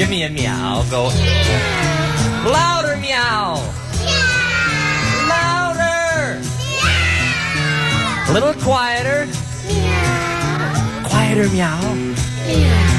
Give me a meow. Go. Louder meow. Louder. A little quieter. Quieter meow.